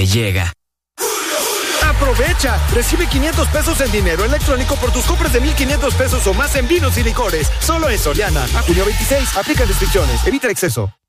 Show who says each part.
Speaker 1: que llega.
Speaker 2: ¡Aprovecha! Recibe 500 pesos en dinero electrónico por tus compras de 1,500 pesos o más en vinos y licores. Solo en Soriana. A junio 26. Aplica restricciones. Evita el exceso.